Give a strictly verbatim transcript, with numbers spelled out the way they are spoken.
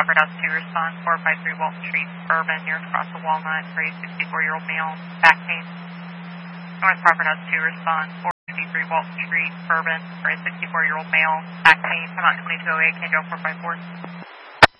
Crawford House two, respond four five three Walton Street, Urban, near across the Walnut, for a sixty-four-year-old male, back pain. North Crawford House two, respond four fifty-three Walton Street, Urban, for a sixty-four-year-old male, back pain. Come out twenty-two oh eight, can you go four five four?